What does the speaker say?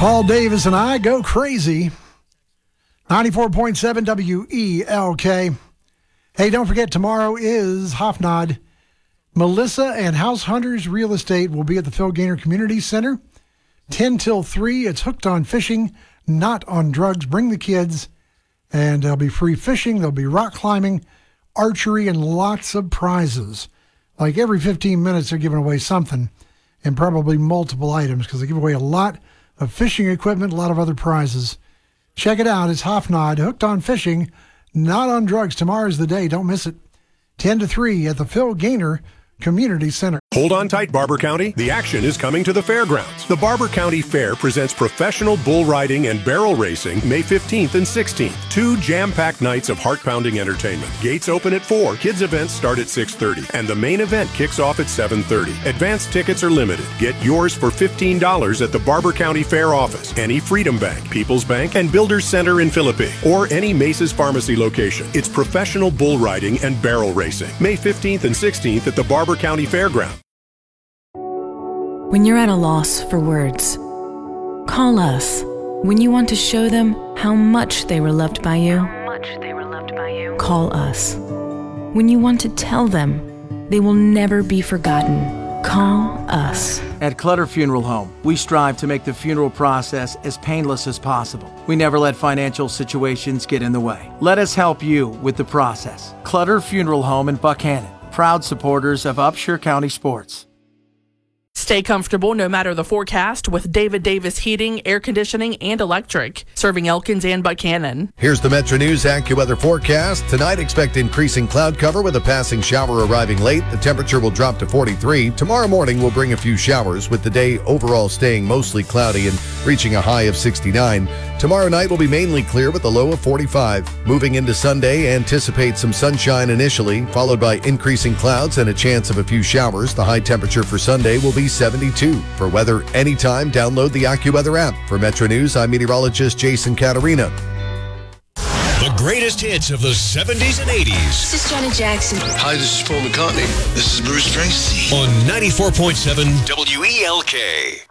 Paul Davis and I go crazy. 94.7 WELK. Hey, don't forget, tomorrow is Hofnod. Melissa and House Hunters Real Estate will be at the Phil Gaynor Community Center. 10 till 3. It's hooked on fishing, not on drugs. Bring the kids, and there'll be free fishing. There'll be rock climbing, archery, and lots of prizes. Like every 15 minutes, they're giving away something, and probably multiple items, because they give away a lot of fishing equipment, a lot of other prizes. Check it out. It's Hofnod, hooked on fishing, not on drugs. Tomorrow's the day. Don't miss it. 10 to 3 at the Phil Gaynor Community Center. Hold on tight, Barber County. The action is coming to the fairgrounds. The Barber County Fair presents professional bull riding and barrel racing May 15th and 16th. 2 jam-packed nights of heart-pounding entertainment. Gates open at 4. Kids events start at 6:30. And the main event kicks off at 7:30. Advanced tickets are limited. Get yours for $15 at the Barber County Fair office, any Freedom Bank, People's Bank, and Builders Center in Philippi, or any Mace's Pharmacy location. It's professional bull riding and barrel racing May 15th and 16th at the Barber County Fairground. When you're at a loss for words, call us. When you want to show them how much they were loved by you, call us. When you want to tell them they will never be forgotten, call us. At Clutter Funeral Home, we strive to make the funeral process as painless as possible. We never let financial situations get in the way. Let us help you with the process. Clutter Funeral Home in Buckhannon, proud supporters of Upshur County sports. Stay comfortable no matter the forecast with David Davis Heating, Air Conditioning, and Electric, serving Elkins and Buckhannon. Here's the Metro News AccuWeather forecast. Tonight, expect increasing cloud cover with a passing shower arriving late. The temperature will drop to 43. Tomorrow morning will bring a few showers, with the day overall staying mostly cloudy and reaching a high of 69. Tomorrow night will be mainly clear with a low of 45. Moving into Sunday, anticipate some sunshine initially, followed by increasing clouds and a chance of a few showers. The high temperature for Sunday will be 72. For weather anytime, download the AccuWeather app. For Metro News, I'm meteorologist Jason Caterina. The greatest hits of the 70s and 80s. This is Janet Jackson. Hi, this is Paul McCartney. This is Bruce Springsteen. On 94.7 WELK.